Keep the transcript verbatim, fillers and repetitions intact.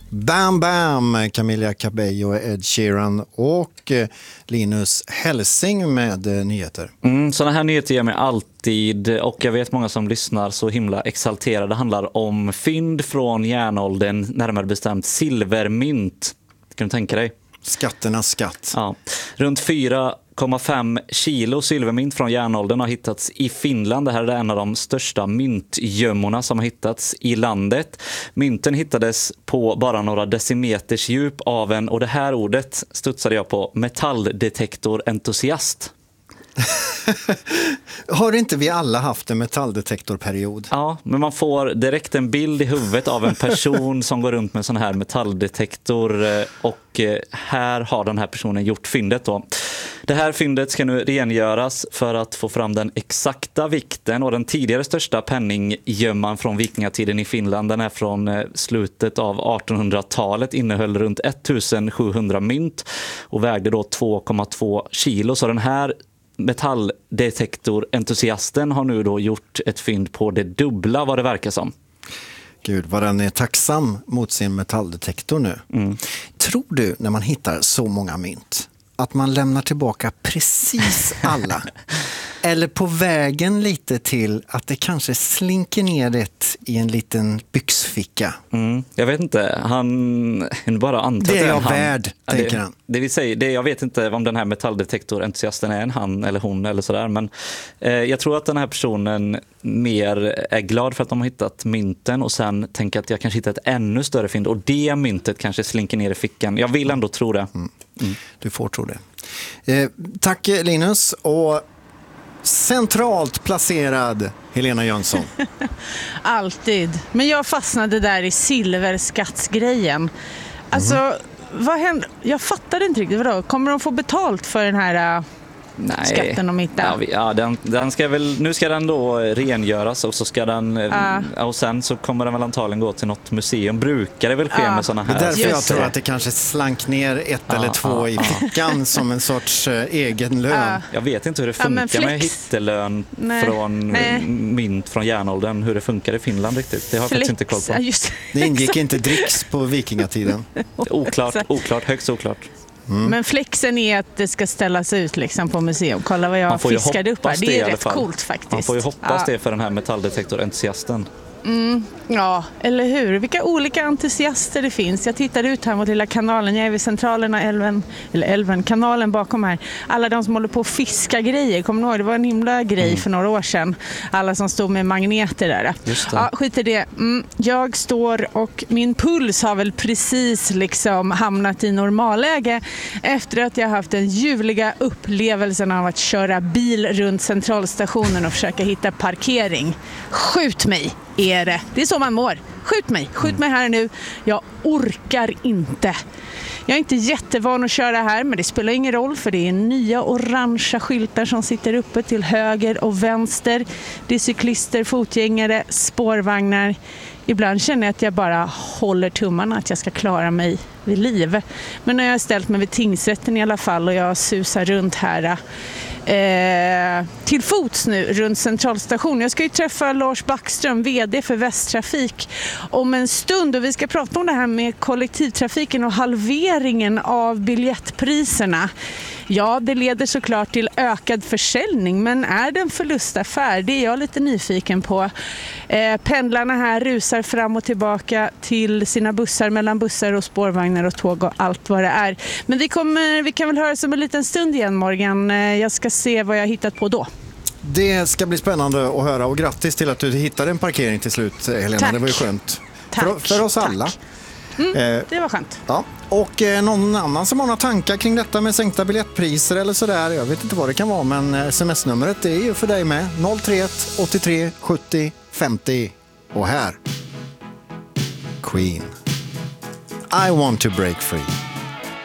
Bam Bam, Camila Cabello, Ed Sheeran och Linus Helsing med nyheter. Mm, sådana här nyheter ger mig alltid, och jag vet många som lyssnar så himla exalterade. Det handlar om fynd från järnåldern, närmare bestämt silvermynt. Kan du tänka dig? Skatternas skatt. Ja. Runt fyra komma fem kilo silvermynt från järnåldern har hittats i Finland. Det här är en av de största myntgömmorna som har hittats i landet. Mynten hittades på bara några decimeters djup av en, och det här ordet studsade jag på, metalldetektorentusiast. Har inte vi alla haft en metalldetektorperiod? Ja, men man får direkt en bild i huvudet av en person som går runt med sån här metalldetektor, och här har den här personen gjort fyndet då. Det här fyndet ska nu rengöras för att få fram den exakta vikten, och den tidigare största penninggömman från vikingatiden i Finland, den är från slutet av artonhundratalet, innehöll runt ettusensjuhundra mynt och vägde då två komma två kilo. Så den här metalldetektorentusiasten har nu då gjort ett fynd på det dubbla vad det verkar som. Gud, vad den är tacksam mot sin metalldetektor nu. Mm. Tror du, när man hittar så många mynt, att man lämnar tillbaka precis alla? Eller på vägen lite till att det kanske slinker ner det i en liten byxficka? Mm, jag vet inte. Han bara antar det är jag han, värd, ja, tänker det, han. Det vill säga, det, jag vet inte om den här metalldetektorentusiasten är en han eller hon eller sådär. Men eh, jag tror att den här personen mer är glad för att de har hittat mynten, och sen tänker att jag kanske hittar ett ännu större fynd, och det myntet kanske slinker ner i fickan. Jag vill ändå tro det. Mm. Mm. Du får tro det. Eh, tack Linus, och centralt placerad Helena Jönsson. Alltid. Men jag fastnade där i silverskattsgrejen. Alltså, mm. vad händer? Jag fattade inte riktigt. Vadå? Kommer de få betalt för den här... Nej. Skatten de hittar. Ja, ja, den, den ska väl, nu ska den då rengöras, och så ska den uh. och sen så kommer den väl antagligen gå till något museum. Brukar det väl ske uh. med såna här? Det är därför Just jag tror det. att det kanske slank ner ett uh, eller två uh, i fickan uh. som en sorts uh, egen lön. Uh. Jag vet inte hur det funkar uh, med hittelön Nej. från Nej. mynt från järnåldern, hur det funkar i Finland riktigt. Det har jag faktiskt inte koll på. Ja, just. Det ingick inte dricks på vikingatiden. oklart, oklart, högst oklart. Mm. Men flexen är att det ska ställas ut liksom på museum. Kolla vad jag fiskade upp här. Det, det är rätt coolt faktiskt. Man får ju hoppas ja. det för den här metalldetektorentusiasten. Mm, ja, eller hur? Vilka olika entusiaster det finns. Jag tittade ut här mot lilla kanalen. Jag är vid centralen av älven, eller älven, kanalen bakom här. Alla de som håller på att fiska grejer. Kommer ni ihåg? Det var en himla grej mm. för några år sedan. Alla som stod med magneter där. Just det. Ja, skit i det. Mm, jag står och min puls har väl precis liksom hamnat i normalläge efter att jag haft den ljuvliga upplevelsen av att köra bil runt centralstationen och försöka hitta parkering. Skjut mig! Är det. det är så man mår. Skjut mig. Skjut mig här nu. Jag orkar inte. Jag är inte jättevan att köra här, men det spelar ingen roll, för det är nya orangea skyltar som sitter uppe till höger och vänster. Det är cyklister, fotgängare, spårvagnar. Ibland känner jag att jag bara håller tummarna att jag ska klara mig vid liv. Men när jag har ställt mig vid tingsrätten i alla fall, och jag susar runt här Eh, till fots nu runt centralstationen. Jag ska ju träffa Lars Backström, vd för Västtrafik, om en stund, och vi ska prata om det här med kollektivtrafiken och halveringen av biljettpriserna. Ja, det leder såklart till ökad försäljning, men är det en förlustaffär? Det är jag lite nyfiken på. Eh, pendlarna här rusar fram och tillbaka till sina bussar, mellan bussar och spårvagnar och tåg och allt vad det är. Men vi, kommer, vi kan väl höra som en liten stund igen, Morgan. Eh, jag ska se vad jag har hittat på då. Det ska bli spännande att höra, och grattis till att du hittade en parkering till slut, Helena. Tack. Det var ju skönt. Tack. För, för oss alla. Tack. Mm, det var skönt. Ja. Och eh, någon annan som har några tankar kring detta med sänkta biljettpriser eller sådär, jag vet inte vad det kan vara, men sms-numret är ju för dig med noll tre ett åttiotre sjuttio femtio. Och här Queen, I want to break free.